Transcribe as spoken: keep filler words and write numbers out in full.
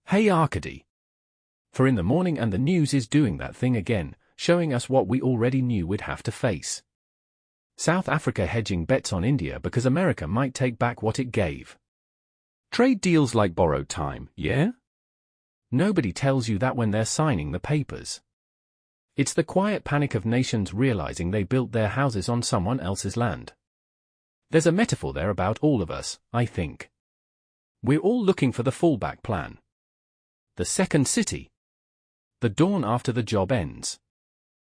Hey Arcady. For in the morning and the news is doing that thing again, showing us what we already knew we'd have to face. South Africa hedging bets on India because America might take back what it gave. Trade deals like borrowed time, yeah? Nobody tells you that when they're signing the papers. It's the quiet panic of nations realizing they built their houses on someone else's land. There's a metaphor there about all of us, I think. We're all looking for the fallback plan. The second city. The dawn after the job ends.